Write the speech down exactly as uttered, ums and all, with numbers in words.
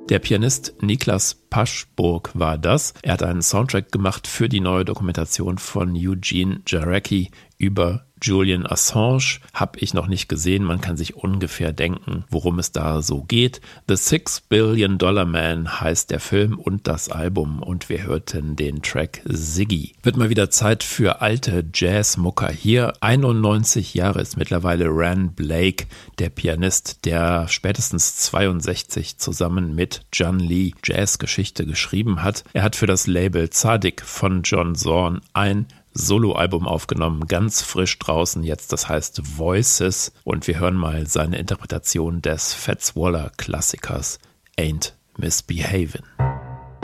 Der Pianist Niklas Paschburg war das. Er hat einen Soundtrack gemacht für die neue Dokumentation von Eugene Jarecki über Julian Assange. Habe ich noch nicht gesehen, man kann sich ungefähr denken, worum es da so geht. The Six Billion Dollar Man heißt der Film und das Album und wir hörten den Track Ziggy. Wird mal wieder Zeit für alte Jazzmucker hier. einundneunzig Jahre ist mittlerweile Ran Blake, der Pianist, der spätestens zweiundsechzig zusammen mit John Lee Jazzgeschichte geschrieben hat. Er hat für das Label Tzadik von John Zorn ein Soloalbum aufgenommen, ganz frisch draußen jetzt, das heißt Voices, und wir hören mal seine Interpretation des Fats Waller Klassikers Ain't Misbehavin'.